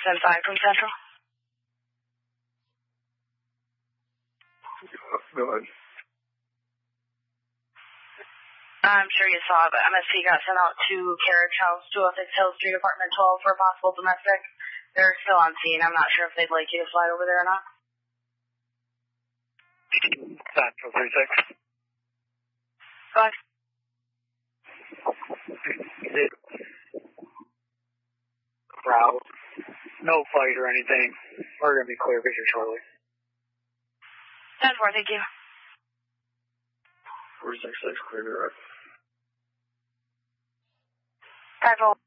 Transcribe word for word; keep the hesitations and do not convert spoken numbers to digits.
ten five from Central. Go ahead. I'm sure you saw, but M S P got sent out to Carriage House, two oh six Hill Street, Apartment twelve, for a possible domestic. They're still on scene. I'm not sure if they'd like you to slide over there or not. Central three six. Go ahead. Crowd. No fight or anything. We're going to be clear picture shortly. ten four, thank you. four six six, clear direct. five oh.